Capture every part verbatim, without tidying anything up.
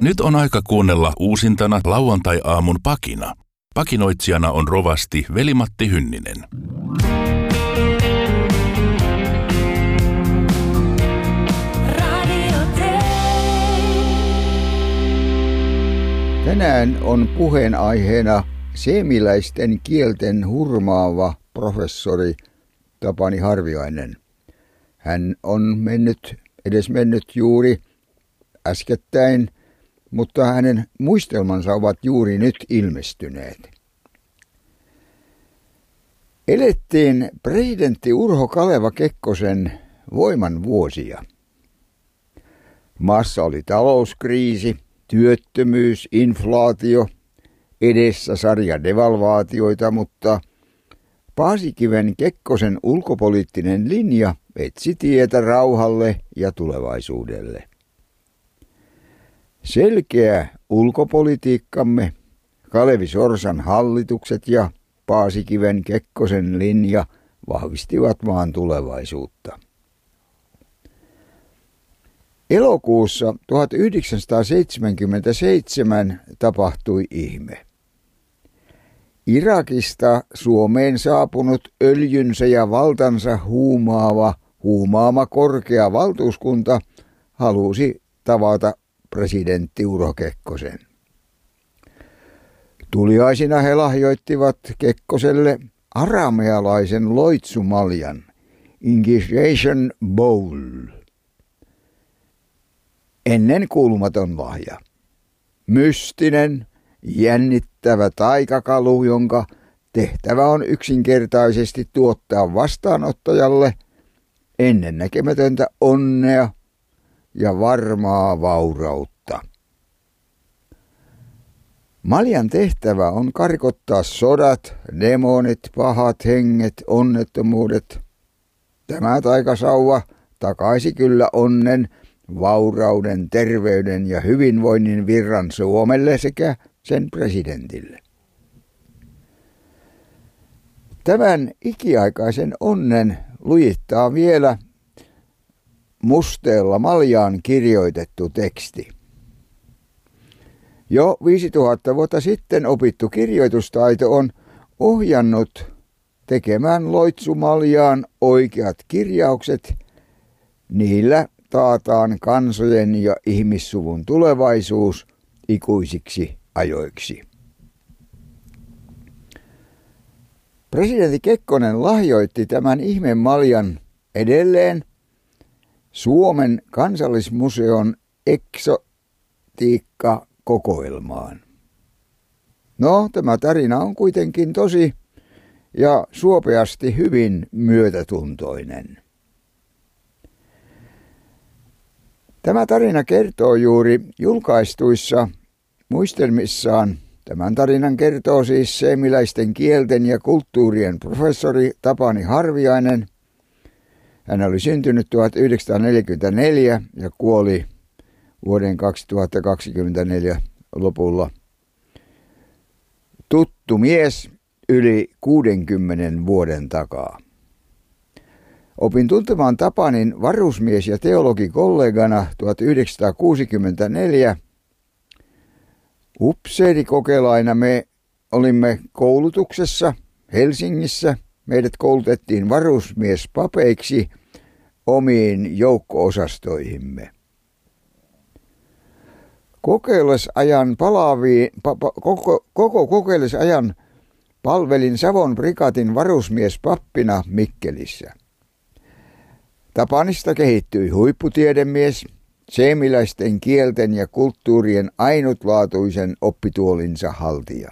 Nyt on aika kuunnella uusintana lauantai-aamun pakina. Pakinoitsijana on rovasti Veli-Matti Hynninen. Tänään on puheenaiheena seemiläisten kielten hurmaava professori Tapani Harviainen. Hän on mennyt, edes mennyt juuri äskettäin, mutta hänen muistelmansa ovat juuri nyt ilmestyneet. Elettiin presidentti Urho Kaleva Kekkosen voiman vuosia. Maassa oli talouskriisi, työttömyys, inflaatio, edessä sarja devalvaatioita, mutta Paasikiven Kekkosen ulkopoliittinen linja etsi tietä rauhalle ja tulevaisuudelle. Selkeä ulkopolitiikkamme, Kalevi Sorsan hallitukset ja Paasikiven Kekkosen linja vahvistivat maan tulevaisuutta. Elokuussa tuhatyhdeksänsataaseitsemänkymmentäseitsemän tapahtui ihme. Irakista Suomeen saapunut öljynsä ja valtansa huumaava, huumaama korkea valtuuskunta halusi tavata presidentti Urho Kekkosen. Tuliaisina he lahjoittivat Kekkoselle aramealaisen loitsumaljan, Initiation Bowl. Ennen kuulumaton lahja. Mystinen, jännittävä taikakalu, jonka tehtävä on yksinkertaisesti tuottaa vastaanottajalle ennennäkemätöntä onnea ja varmaa vaurautta. Maljan tehtävä on karkottaa sodat, demonit, pahat henget, onnettomuudet. Tämä taikasauva takaisi kyllä onnen, vaurauden, terveyden ja hyvinvoinnin virran Suomelle sekä sen presidentille. Tämän ikiaikaisen onnen lujittaa vielä musteella maljaan kirjoitettu teksti. Jo viisituhatta vuotta sitten opittu kirjoitustaito on ohjannut tekemään loitsumaljaan oikeat kirjaukset. Niillä taataan kansojen ja ihmissuvun tulevaisuus ikuisiksi ajoiksi. Presidentti Kekkonen lahjoitti tämän ihmemaljan edelleen Suomen kansallismuseon eksotiikkakokoelmaan. No, tämä tarina on kuitenkin tosi ja suopeasti hyvin myötätuntoinen. Tämä tarina kertoo juuri julkaistuissa muistelmissaan. Tämän tarinan kertoo siis seemiläisten kielten ja kulttuurien professori Tapani Harviainen. Hän oli syntynyt tuhatyhdeksänsataaneljäkymmentäneljä ja kuoli vuoden kaksituhattakaksikymmentäneljä lopulla. Tuttu mies yli kuudenkymmenen vuoden takaa. Opin tuntemaan Tapanin varusmies- ja teologikollegana tuhatyhdeksänsataakuusikymmentäneljä. Upseerikokelaina me olimme koulutuksessa Helsingissä. Meidät koulutettiin varusmiespapeiksi omiin joukko-osastoihimme. Kokeillesajan palaaviin, pa, pa, koko, koko kokeillesajan palvelin Savon prikaatin varusmiespappina Mikkelissä. Tapanista kehittyi huipputiedemies, seemiläisten kielten ja kulttuurien ainutlaatuisen oppituolinsa haltija.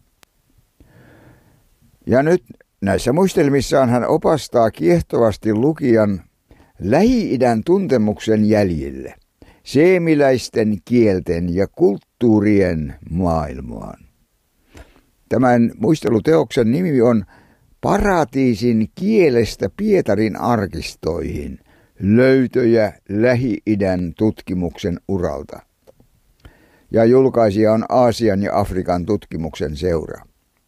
Ja nyt näissä muistelmissaan hän opastaa kiehtovasti lukijan Lähi-idän tuntemuksen jäljille, seemiläisten kielten ja kulttuurien maailmaan. Tämän muisteluteoksen nimi on Paratiisin kielestä Pietarin arkistoihin, löytöjä Lähi-idän tutkimuksen uralta. Ja julkaisija on Aasian ja Afrikan tutkimuksen seura.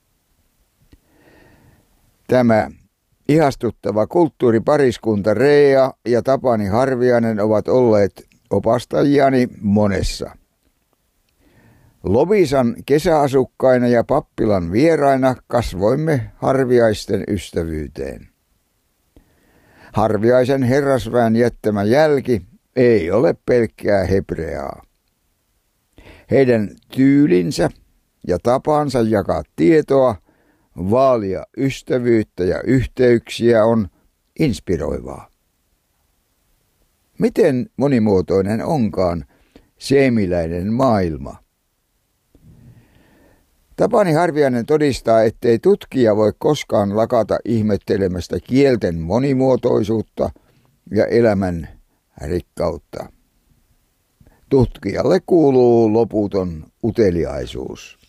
Tämä ihastuttava kulttuuripariskunta Rea ja Tapani Harviainen ovat olleet opastajiani monessa. Loviisan kesäasukkaina ja pappilan vieraina kasvoimme Harviaisten ystävyyteen. Harviaisen herrasväen jättämä jälki ei ole pelkkää hebreaa. Heidän tyylinsä ja tapansa jakaa tietoa, vaalia ystävyyttä ja yhteyksiä on inspiroivaa. Miten monimuotoinen onkaan seemiläinen maailma? Tapani Harviainen todistaa, ettei tutkija voi koskaan lakata ihmettelemästä kielten monimuotoisuutta ja elämän rikkautta. Tutkijalle kuuluu loputon uteliaisuus.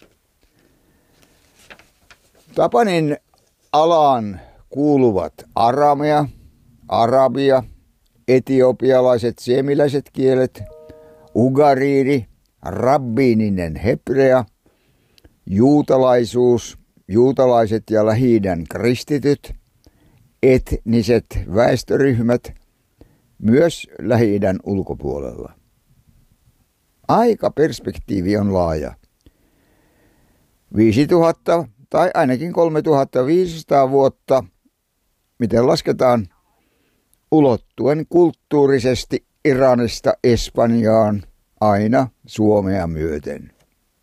Tapanin alaan kuuluvat aramea, arabia, etiopialaiset siemiläiset kielet, ugariiri, rabbiininen hebrea, juutalaisuus, juutalaiset ja Lähi-idän kristityt, etniset väestöryhmät, myös Lähi-idän ulkopuolella. Aikaperspektiivi on laaja. viisituhatta tai ainakin kolmetuhattaviisisataa vuotta, miten lasketaan, ulottuen kulttuurisesti Iranista Espanjaan aina Suomea myöten.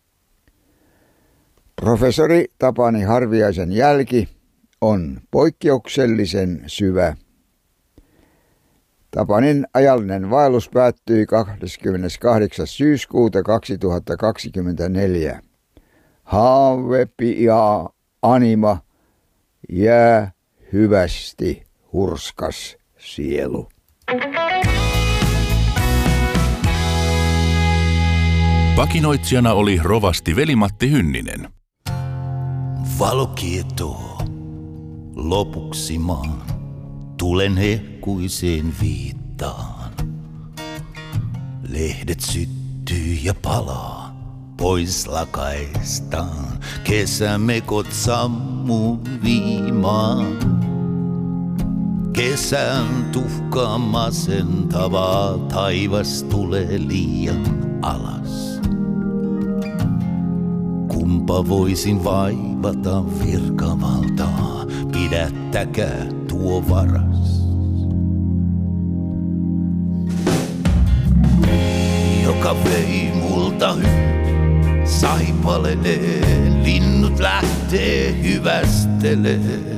Professori Tapani Harviaisen jälki on poikkeuksellisen syvä. Tapanin ajallinen vaellus päättyi kahdeskymmeneskahdeksas syyskuuta kaksituhattakaksikymmentäneljä. Haave pia anima, jää hyvästi hurskas sielu. Pakinoitsijana oli rovasti Veli-Matti Hynninen. Valo kietoo lopuksi maan, tulen hehkuiseen viittaan. Lehdet syttyy ja palaa, pois lakaistaan, kesämekot sammuu viimaan. Kesän tuhka masentavaa, taivas tulee liian alas. Kumpa voisin vaivata virkavaltaa, pidättäkää tuo varas. Joka vei multa hy- saipalenee, linnut lähtee hyvästelee.